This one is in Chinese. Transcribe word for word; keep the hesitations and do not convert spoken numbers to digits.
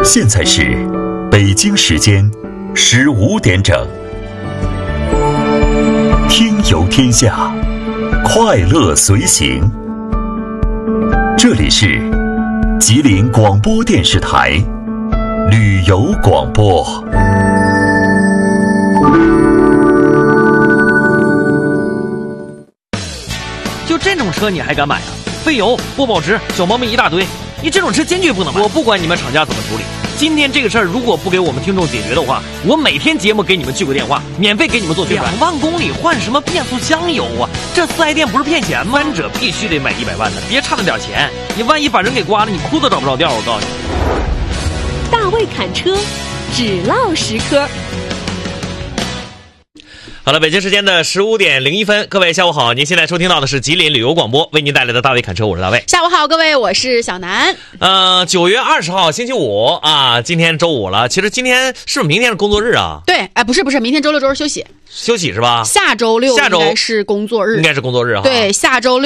现在是北京时间十五点整。听游天下，快乐随行。这里是吉林广播电视台旅游广播。 就这种车你还敢买啊？费油不保值，小毛病一大堆，你这种车坚决不能买。我不管你们厂家怎么处理，今天这个事儿如果不给我们听众解决的话，我每天节目给你们去个电话，免费给你们做宣传。两万公里换什么变速箱油啊？这四 S 店不是骗钱吗？翻者必须得买一百万的，别差那点钱，你万一把人给刮了，你裤子找不着调。我告诉你， 大卫侃车，只唠实科。 好了，北京时间的十五点零一分，各位下午好，您现在收听到的是吉林旅游广播为您带来的大卫侃车，我是大卫。 下午好，各位，我是小南。 呃，九月二十号星期五啊，今天周五了。其实今天是不是明天是工作日啊？ 对，哎，不是不是，明天周六周日休息， 休息是吧？ 下周六应该是工作日， 应该是工作日哈。 对，下周六。